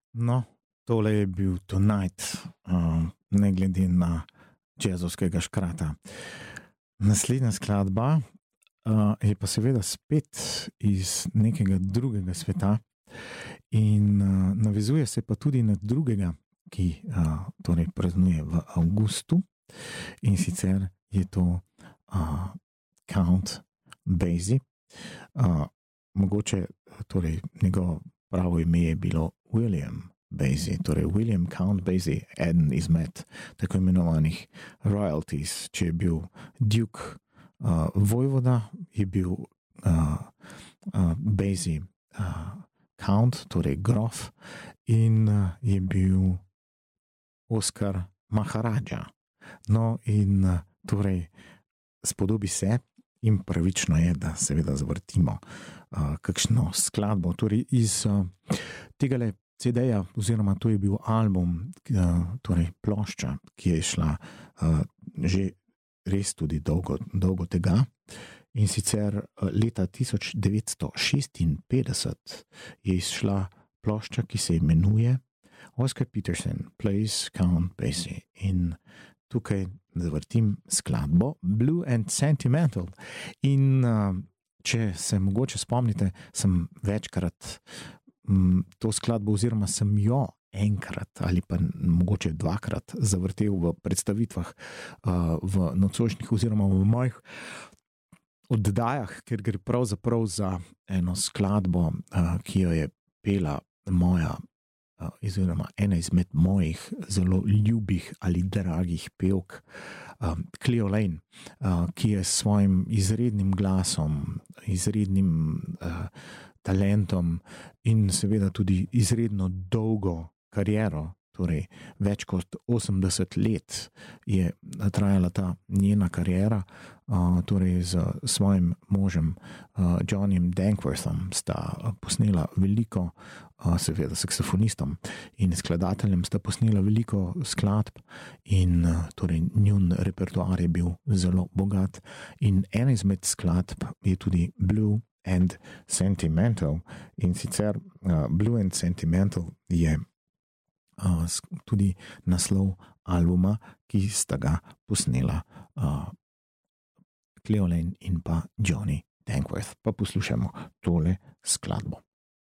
No, tole je bil Tonight, ne glede na jazzovskega škrata. Naslednja skladba je pa seveda spet iz nekega drugega sveta in navezuje se pa tudi na drugega, ki torej praznuje v avgustu, in sicer je to Count Basie. Mogoče torej njegovo pravo ime je bilo William Basie, torej William Count Basie, eden izmed tako imenovanih royalties. Če je bil Duke vojvoda, je bil Basie Count, torej grof, in je bil Oscar Maharadža. No, in torej spodobi se in pravično je, da seveda zavrtimo kakšno skladbo. Torej iz tegale CD-ja, oziroma to je bil album, torej plošča, ki je šla že res tudi dolgo tega. In sicer leta 1956 je izšla plošča, ki se imenuje Oscar Peterson Plays Count Basie. In tukaj zavrtim skladbo Blue and Sentimental. In če se mogoče spomnite, sem večkrat to skladbo, oziroma sem jo enkrat ali pa mogoče dvakrat zavrtel v predstavitvah v nocojšnjih oziroma v mojih oddajah, ker gre pravzaprav za eno skladbo, ki jo je pela moja oziroma ena izmed mojih zelo ljubih ali dragih pevk, Cleo Laine, ki je s svojim izrednim glasom, izrednim talentom in seveda tudi izredno dolgo kariero, torej več kot 80 let je trajala ta njena kariera, torej z svojim možem Johnnyjem Dankworthom sta posnela veliko, seveda saksofonistom in skladateljem sta posnela veliko skladb in torej njun repertoar je bil zelo bogat in ena izmed skladb je tudi Blue and Sentimental, in sicer Blue and Sentimental je tudi naslov albuma, ki sta ga posnela Cleo Laine in pa Johnny Dankworth. Pa poslušamo tole skladbo.